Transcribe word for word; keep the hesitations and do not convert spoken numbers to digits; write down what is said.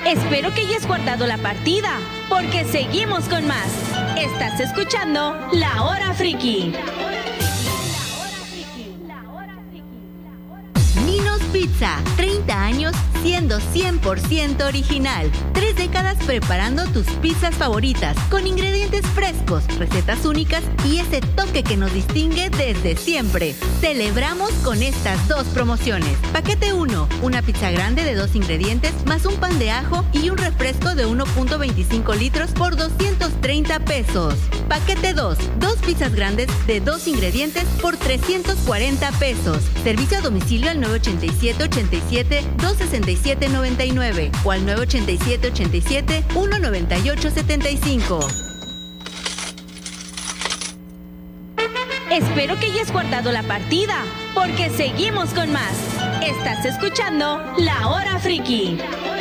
Espero que hayas guardado la partida, porque seguimos con más. Estás escuchando La Hora Friki. Ninos Pizza, treinta años siendo cien por ciento original. Tres décadas preparando tus pizzas favoritas, con ingredientes frescos, recetas únicas y ese toque que nos distingue desde siempre. Celebramos con estas dos promociones. Paquete uno, una pizza grande de dos ingredientes, más un pan de ajo y un refresco de uno punto veinticinco litros por doscientos treinta pesos. Paquete dos, dos pizzas grandes de dos ingredientes por trescientos cuarenta pesos. Servicio a domicilio al nueve ochenta y siete, ochenta y siete, dos sesenta y siete, noventa y nueve o al nueve ochenta y siete, ochenta y siete, uno noventa y ocho, setenta y cinco. Espero que hayas guardado la partida, porque seguimos con más. Estás escuchando La Hora Friki.